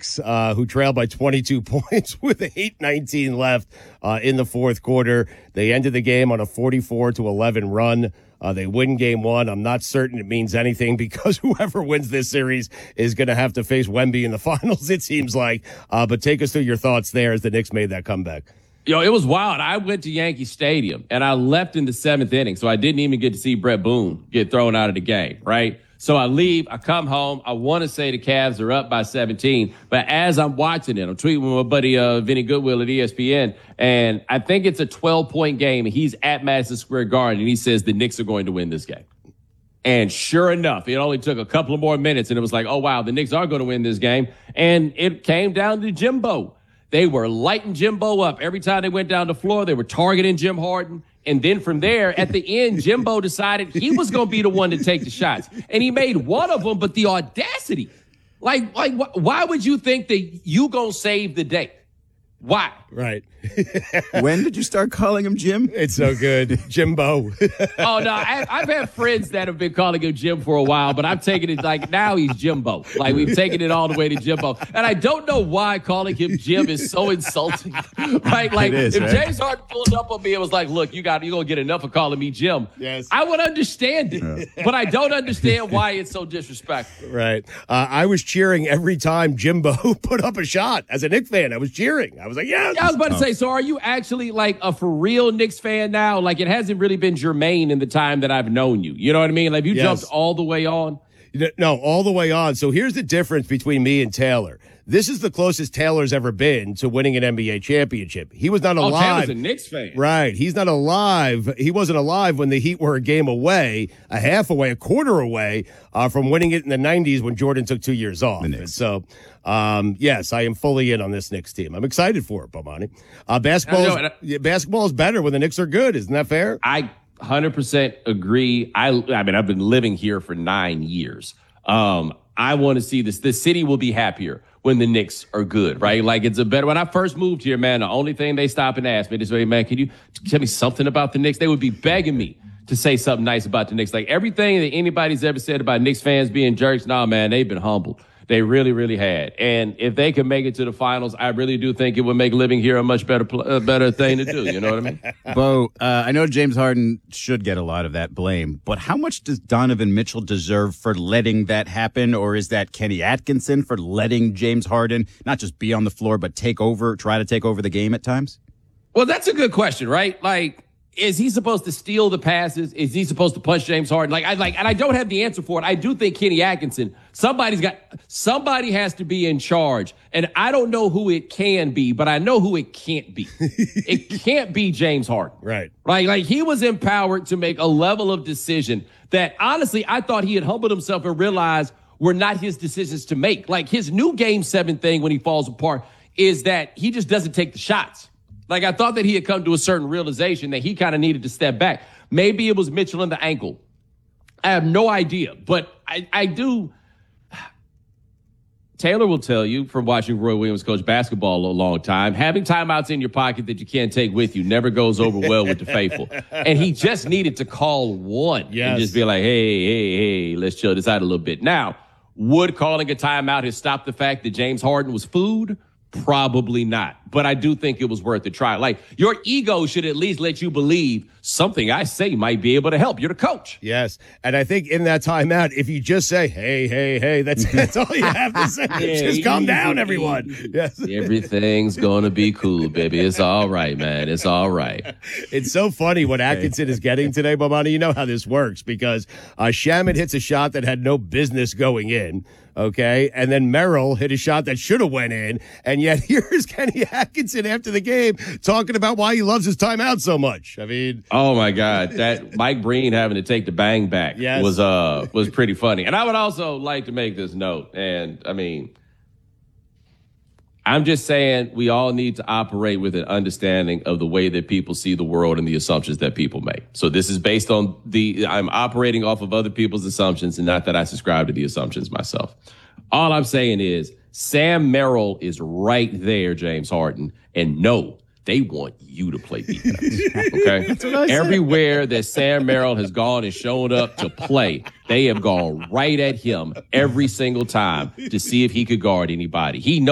Knicks, who trailed by 22 points with 8:19 left in the fourth quarter. They ended the game on a 44-11 run. They win game one. I'm not certain it means anything because whoever wins this series is going to have to face Wemby in the finals, it seems like. But take us through your thoughts there as the Knicks made that comeback. Yo, it was wild. I went to Yankee Stadium, and I left in the seventh inning, so I didn't even get to see Brett Boone get thrown out of the game, right? So I leave, I come home, I want to say the Cavs are up by 17, but as I'm watching it, I'm tweeting with my buddy Vinny Goodwill at ESPN, and I think it's a 12-point game, and he's at Madison Square Garden, and he says the Knicks are going to win this game. And sure enough, it only took a couple of more minutes, and it was like, oh, wow, the Knicks are going to win this game, and it came down to Jimbo. They were lighting Jimbo up. Every time they went down the floor, they were targeting Jim Harden. And then from there, at the end, Jimbo decided he was going to be the one to take the shots. And he made one of them, but the audacity. Like why would you think that you going to save the day? Why? Right. When did you start calling him Jim? It's so good. Jimbo. Oh, no, I've had friends that have been calling him Jim for a while, but I'm taking it like now he's Jimbo. Like we've taken it all the way to Jimbo. And I don't know why calling him Jim is so insulting. Right? Like if James Harden pulled up on me and was like, look, you're going to get enough of calling me Jim. Yes. I would understand it. But I don't understand why it's so disrespectful. Right. I was cheering every time Jimbo put up a shot. As a Knicks fan, I was cheering. I was like, yes. I was about to say, so are you actually like a for real Knicks fan now? Like it hasn't really been germane in the time that I've known you. You know what I mean? Like you jumped all the way on. No, all the way on. So here's the difference between me and Taylor. This is the closest Taylor's ever been to winning an NBA championship. He was not alive. Oh, Taylor's a Knicks fan. Right. He's not alive. He wasn't alive when the Heat were a game away, a half away, a quarter away from winning it in the 90s when Jordan took 2 years off. And so, yes, I am fully in on this Knicks team. I'm excited for it, Bomani. Basketball is better when the Knicks are good. Isn't that fair? I 100% agree. I mean, I've been living here for 9 years. I want to see this. The city will be happier when the Knicks are good, right? Like it's a better. When I first moved here, man, the only thing they stop and ask me is, hey, man, can you tell me something about the Knicks? They would be begging me to say something nice about the Knicks. Like everything that anybody's ever said about Knicks fans being jerks, nah, man, they've been humbled. They really, really had. And if they could make it to the finals, I really do think it would make living here a much better thing to do. You know what I mean? Bo, I know James Harden should get a lot of that blame, but how much does Donovan Mitchell deserve for letting that happen? Or is that Kenny Atkinson for letting James Harden not just be on the floor, but try to take over the game at times? Well, that's a good question, right? Like, is he supposed to steal the passes? Is he supposed to punch James Harden? And I don't have the answer for it. I do think Kenny Atkinson, somebody has to be in charge. And I don't know who it can be, but I know who it can't be. It can't be James Harden. Right. Like he was empowered to make a level of decision that honestly, I thought he had humbled himself and realized were not his decisions to make. Like his new Game 7 thing when he falls apart is that he just doesn't take the shots. Like, I thought that he had come to a certain realization that he kind of needed to step back. Maybe it was Mitchell in the ankle. I have no idea. But I do. Taylor will tell you from watching Roy Williams coach basketball a long time, having timeouts in your pocket that you can't take with you never goes over well with the faithful. And he just needed to call one and just be like, hey, let's chill this out a little bit. Now, would calling a timeout have stopped the fact that James Harden was food? Probably not. But I do think it was worth a try. Like, your ego should at least let you believe something I say might be able to help. You're the coach. Yes. And I think in that timeout, if you just say, hey, that's all you have to say. Just calm down, everyone. Yes. Everything's going to be cool, baby. It's all right, man. It's all right. It's so funny what Atkinson is getting today, Bomani. You know how this works because Shaman hits a shot that had no business going in. Okay. And then Merrill hit a shot that should have went in. And yet here's Kenny Atkinson after the game talking about why he loves his timeout so much. I mean, oh my God, that Mike Breen having to take the bang back was pretty funny. And I would also like to make this note. And I mean, I'm just saying we all need to operate with an understanding of the way that people see the world and the assumptions that people make. So this is based on I'm operating off of other people's assumptions and not that I subscribe to the assumptions myself. All I'm saying is Sam Merrill is right there, James Harden, and no, they want you to play defense. Okay? That's what I said. Everywhere that Sam Merrill has gone and shown up to play, they have gone right at him every single time to see if he could guard anybody. He knows